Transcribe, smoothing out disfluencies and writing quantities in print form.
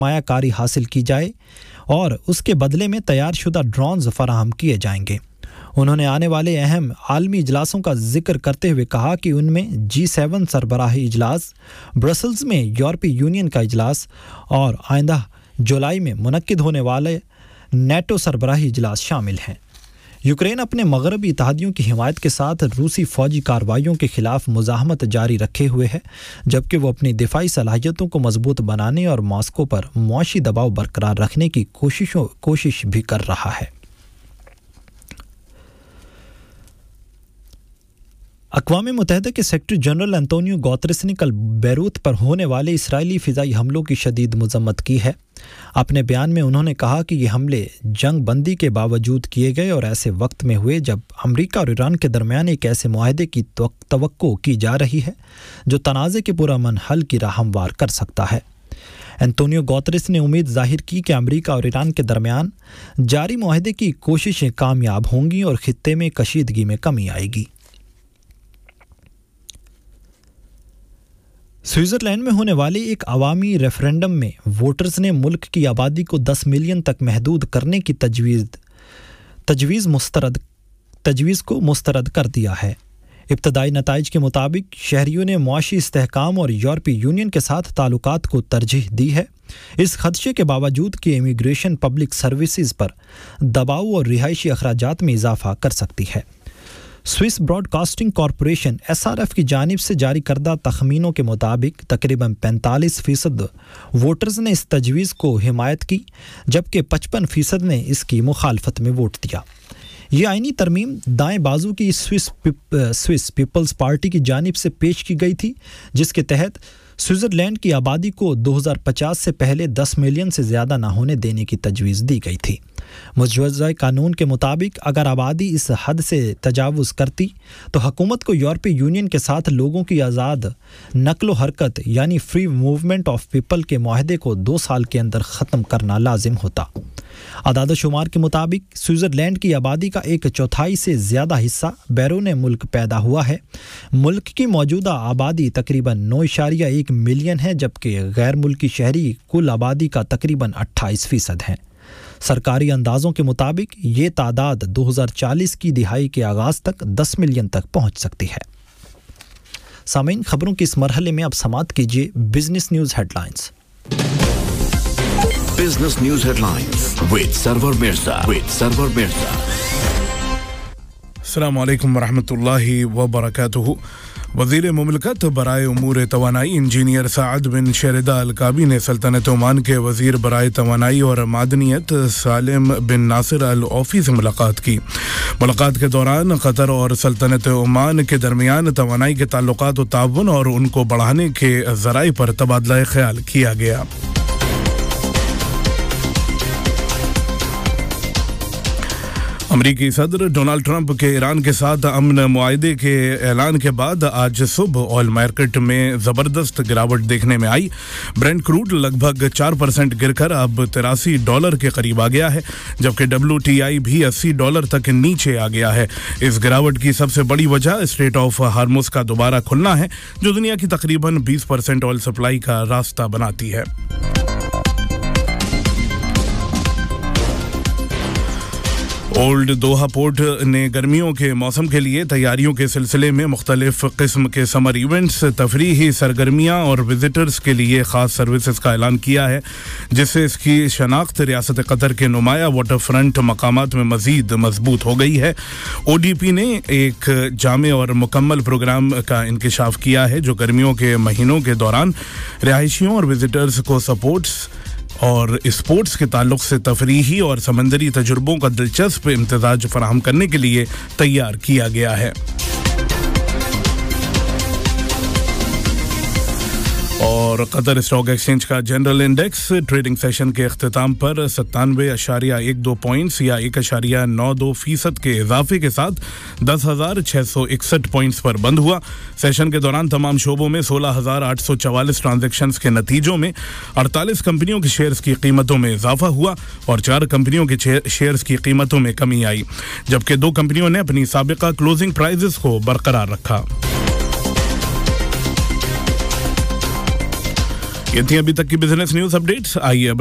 سرمایہ کاری حاصل کی جائے اور اس کے بدلے میں تیار شدہ ڈرونز فراہم کیے جائیں گے۔ انہوں نے آنے والے اہم عالمی اجلاسوں کا ذکر کرتے ہوئے کہا کہ ان میں G7 سربراہی اجلاس، برسلز میں یورپی یونین کا اجلاس اور آئندہ جولائی میں منعقد ہونے والے نیٹو سربراہی اجلاس شامل ہیں۔ یوکرین اپنے مغربی اتحادیوں کی حمایت کے ساتھ روسی فوجی کارروائیوں کے خلاف مزاحمت جاری رکھے ہوئے ہے، جبکہ وہ اپنی دفاعی صلاحیتوں کو مضبوط بنانے اور ماسکو پر معاشی دباؤ برقرار رکھنے کی کوشش بھی کر رہا ہے۔ اقوام متحدہ کے سیکرٹری جنرل انطونیو گوتریس نے کل بیروت پر ہونے والے اسرائیلی فضائی حملوں کی شدید مذمت کی ہے۔ اپنے بیان میں انہوں نے کہا کہ یہ حملے جنگ بندی کے باوجود کیے گئے اور ایسے وقت میں ہوئے جب امریکہ اور ایران کے درمیان ایک ایسے معاہدے کی توقع کی جا رہی ہے جو تنازع کے پرامن حل کی راہ ہموار کر سکتا ہے۔ انطونیو گوتریس نے امید ظاہر کی کہ امریکہ اور ایران کے درمیان جاری معاہدے کی کوششیں کامیاب ہوں گی اور خطے میں کشیدگی میں کمی آئے گی۔ سوئٹزرلینڈ میں ہونے والے ایک عوامی ریفرینڈم میں ووٹرز نے ملک کی آبادی کو 10 ملین تک محدود کرنے کی تجویز کو مسترد کر دیا ہے۔ ابتدائی نتائج کے مطابق شہریوں نے معاشی استحکام اور یورپی یونین کے ساتھ تعلقات کو ترجیح دی ہے، اس خدشے کے باوجود کہ امیگریشن پبلک سروسز پر دباؤ اور رہائشی اخراجات میں اضافہ کر سکتی ہے۔ Swiss Broad casting corporation SRF کی جانب سے جاری کردہ تخمینوں کے مطابق تقریباً 45% ووٹرز نے اس تجویز کو حمایت کی، جبکہ 55% نے اس کی مخالفت میں ووٹ دیا۔ یہ آئینی ترمیم دائیں بازو کی سوئس پیپلز پارٹی کی جانب سے پیش کی گئی تھی، جس کے تحت سوئٹزرلینڈ کی آبادی کو 2050 سے پہلے 10 ملین سے زیادہ نہ ہونے دینے کی تجویز دی گئی تھی۔ مجوزہ قانون کے مطابق اگر آبادی اس حد سے تجاوز کرتی تو حکومت کو یورپی یونین کے ساتھ لوگوں کی آزاد نقل و حرکت یعنی فری موومنٹ آف پیپل کے معاہدے کو 2 سال کے اندر ختم کرنا لازم ہوتا۔ اعداد و شمار کے مطابق سوئٹزرلینڈ کی آبادی کا 1/4 سے زیادہ حصہ بیرون ملک پیدا ہوا ہے۔ ملک کی موجودہ آبادی تقریباً 9.1 ملین ہے، جبکہ غیر ملکی شہری کل آبادی کا تقریباً 28% ہے۔ سرکاری اندازوں کے مطابق یہ تعداد 2040 کی دہائی کے آغاز تک 10 ملین تک پہنچ سکتی ہے۔ سامعین، خبروں کے اس مرحلے میں اب سماعت کیجیے business news head lines. Business News Headlines with Sarwar Mirza. السلام علیکم ورحمۃ اللہ وبرکاتہ۔ وزیر مملکت برائے امور توانائی انجینئر سعد بن شیردہ الکابی نے سلطنت عمان کے وزیر برائے توانائی اور معدنیت سالم بن ناصر العوفی سے ملاقات کی۔ ملاقات کے دوران قطر اور سلطنت عمان کے درمیان توانائی کے تعلقات و تعاون اور ان کو بڑھانے کے ذرائع پر تبادلہ خیال کیا گیا۔ امریکی صدر ڈونلڈ ٹرمپ کے ایران کے ساتھ امن معاہدے کے اعلان کے بعد آج صبح آئل مارکیٹ میں زبردست گراوٹ دیکھنے میں آئی۔ برینٹ کروڈ لگ بھگ 4% گر کر اب $83 کے قریب آ گیا ہے، جبکہ WTI بھی $80 تک نیچے آ گیا ہے۔ اس گراوٹ کی سب سے بڑی وجہ اسٹریٹ آف ہارمز کا دوبارہ کھلنا ہے، جو دنیا کی تقریباً 20% آئل سپلائی کا راستہ بناتی ہے۔ اولڈ دوحہ پورٹ نے گرمیوں کے موسم کے لیے تیاریوں کے سلسلے میں مختلف قسم کے سمر ایونٹس، تفریحی سرگرمیاں اور وزٹرز کے لیے خاص سروسز کا اعلان کیا ہے، جس سے اس کی شناخت ریاست قطر کے نمایاں واٹر فرنٹ مقامات میں مزید مضبوط ہو گئی ہے۔ ODP نے ایک جامع اور مکمل پروگرام کا انکشاف کیا ہے جو گرمیوں کے مہینوں کے دوران رہائشیوں اور وزٹرز کو سپورٹس اور اسپورٹس کے تعلق سے تفریحی اور سمندری تجربوں کا دلچسپ امتزاج فراہم کرنے کے لیے تیار کیا گیا ہے۔ اور قطر اسٹاک ایکسچینج کا جنرل انڈیکس ٹریڈنگ سیشن کے اختتام پر 97.12 پوائنٹس یا 1.92% کے اضافے کے ساتھ 10,661 پوائنٹس پر بند ہوا۔ سیشن کے دوران تمام شعبوں میں 16,844 ٹرانزیکشنز کے نتیجوں میں 48 کمپنیوں کے شیئرز کی قیمتوں میں اضافہ ہوا اور 4 کمپنیوں کے شیئرز کی قیمتوں میں کمی آئی، جبکہ 2 کمپنیوں نے اپنی سابقہ کلوزنگ پرائزز کو برقرار رکھا۔ ये थी अभी तक की बिजनेस न्यूज अपडेट्स। आइए